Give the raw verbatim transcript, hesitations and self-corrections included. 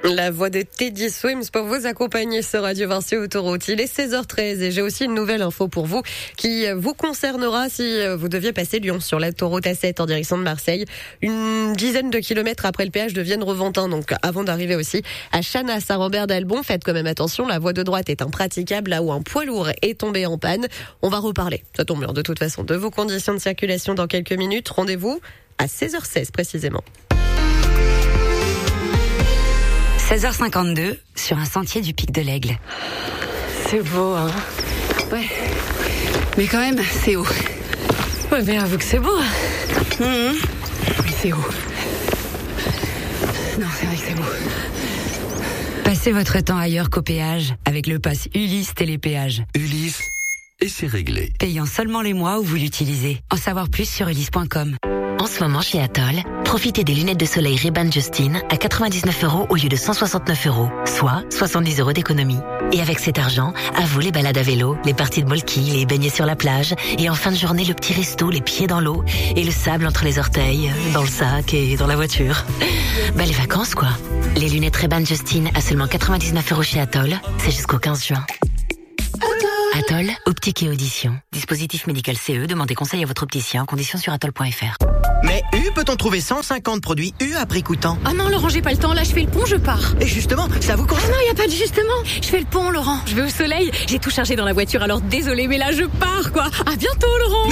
La voix de Teddy Swims pour vous accompagner sur Radio Vinci Autoroute. Il est seize heures treize et j'ai aussi une nouvelle info pour vous qui vous concernera si vous deviez passer Lyon sur l'autoroute A sept en direction de Marseille. Une dizaine de kilomètres après le péage de Vienne-Reventin, donc avant d'arriver aussi à Chanas, à Robert-d'Albon. Faites quand même attention, la voie de droite est impraticable là où un poids lourd est tombé en panne. On va reparler, ça tombe bien de toute façon, de vos conditions de circulation dans quelques minutes. Rendez-vous à seize heures seize précisément. seize heures cinquante-deux, sur un sentier du Pic de l'Aigle. C'est beau, hein. Ouais. Mais quand même, c'est haut. Ouais, mais avoue que c'est beau. Mmh. Oui, c'est haut. Non, c'est vrai que c'est beau. Passez votre temps ailleurs qu'au péage avec le pass Ulysse Télépéage. Ulysse, et c'est réglé. Payant seulement les mois où vous l'utilisez. En savoir plus sur ulysse point com. En ce moment chez Atoll, profitez des lunettes de soleil Ray-Ban Justin à quatre-vingt-dix-neuf euros au lieu de cent soixante-neuf euros, soit soixante-dix euros d'économie. Et avec cet argent, à vous les balades à vélo, les parties de molki, les baignets sur la plage, et en fin de journée le petit resto, les pieds dans l'eau, et le sable entre les orteils, dans le sac et dans la voiture. Bah les vacances quoi. Les lunettes Ray-Ban Justin à seulement quatre-vingt-dix-neuf euros chez Atoll, c'est jusqu'au quinze juin. Atoll, optique et audition. Dispositif médical C E, demandez conseil à votre opticien, conditions sur atoll point f r. Mais U, peut-on trouver cent cinquante produits U à prix coûtant? Ah non, Laurent, j'ai pas le temps, là je fais le pont, je pars. Et justement, ça vous Ah concerne? non, y a pas de justement. Je fais le pont, Laurent. Je vais au soleil, j'ai tout chargé dans la voiture, alors désolé, mais là je pars, quoi. À bientôt, Laurent.